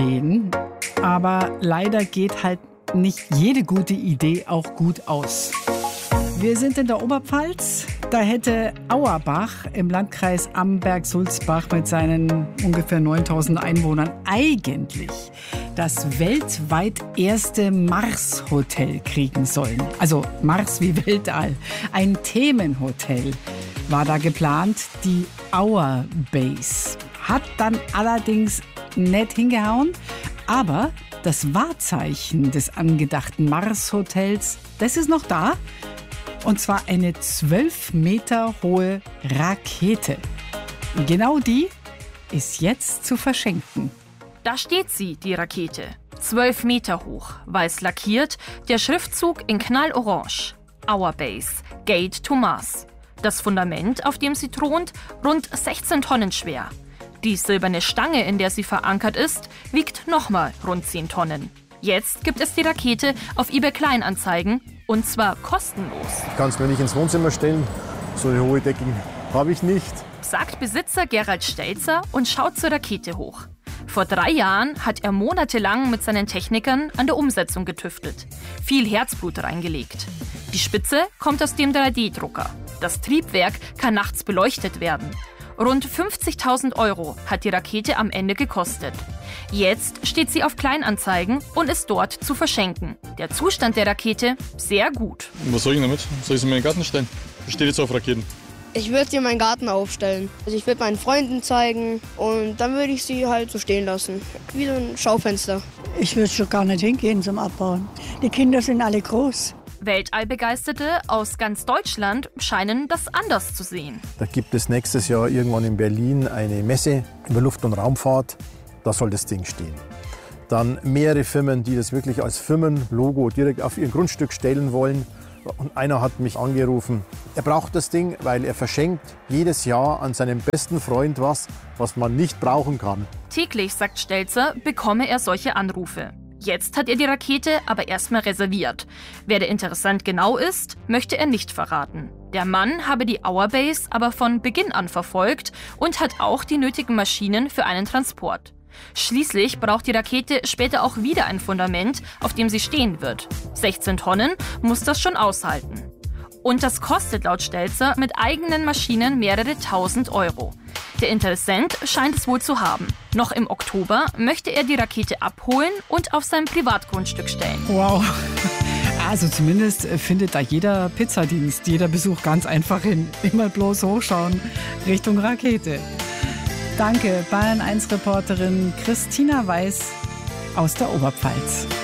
gehen. Aber leider geht halt nicht jede gute Idee auch gut aus. Wir sind in der Oberpfalz. Da hätte Auerbach im Landkreis Amberg-Sulzbach mit seinen ungefähr 9000 Einwohnern eigentlich das weltweit erste Mars-Hotel kriegen sollen. Also Mars wie Weltall. Ein Themenhotel war da geplant, die Auer Base. Hat dann allerdings nicht hingehauen, aber das Wahrzeichen des angedachten Mars-Hotels, das ist noch da. Und zwar eine 12 Meter hohe Rakete. Genau die ist jetzt zu verschenken. Da steht sie, die Rakete. 12 Meter hoch, weiß lackiert, der Schriftzug in knallorange. Our Base, Gate to Mars. Das Fundament, auf dem sie thront, rund 16 Tonnen schwer. Die silberne Stange, in der sie verankert ist, wiegt nochmal rund 10 Tonnen. Jetzt gibt es die Rakete auf eBay Kleinanzeigen und zwar kostenlos. Ich kann es mir nicht ins Wohnzimmer stellen, so eine hohe Decken habe ich nicht. Sagt Besitzer Gerald Stelzer und schaut zur Rakete hoch. Vor 3 Jahren hat er monatelang mit seinen Technikern an der Umsetzung getüftelt. Viel Herzblut reingelegt. Die Spitze kommt aus dem 3D-Drucker. Das Triebwerk kann nachts beleuchtet werden. Rund 50.000 € hat die Rakete am Ende gekostet. Jetzt steht sie auf Kleinanzeigen und ist dort zu verschenken. Der Zustand der Rakete sehr gut. Was soll ich damit? Soll ich sie in meinen Garten stellen? Ich stehe jetzt auf Raketen. Ich würde sie in meinen Garten aufstellen. Also ich würde meinen Freunden zeigen und dann würde ich sie halt so stehen lassen. Wie so ein Schaufenster. Ich würde schon gar nicht hingehen zum Abbauen. Die Kinder sind alle groß. Weltallbegeisterte aus ganz Deutschland scheinen das anders zu sehen. Da gibt es nächstes Jahr irgendwann in Berlin eine Messe über Luft- und Raumfahrt. Da soll das Ding stehen. Dann mehrere Firmen, die das wirklich als Firmenlogo direkt auf ihr Grundstück stellen wollen. Und einer hat mich angerufen, er braucht das Ding, weil er verschenkt jedes Jahr an seinen besten Freund was man nicht brauchen kann. Täglich, sagt Stelzer, bekomme er solche Anrufe. Jetzt hat er die Rakete aber erstmal reserviert. Wer der Interessant genau ist, möchte er nicht verraten. Der Mann habe die Our Base aber von Beginn an verfolgt und hat auch die nötigen Maschinen für einen Transport. Schließlich braucht die Rakete später auch wieder ein Fundament, auf dem sie stehen wird. 16 Tonnen muss das schon aushalten. Und das kostet laut Stelzer mit eigenen Maschinen mehrere tausend €. Der Interessent scheint es wohl zu haben. Noch im Oktober möchte er die Rakete abholen und auf sein Privatgrundstück stellen. Wow. Also zumindest findet da jeder Pizzadienst, jeder Besuch ganz einfach hin. Immer bloß hochschauen Richtung Rakete. Danke, Bayern 1 Reporterin Christina Weiß aus der Oberpfalz.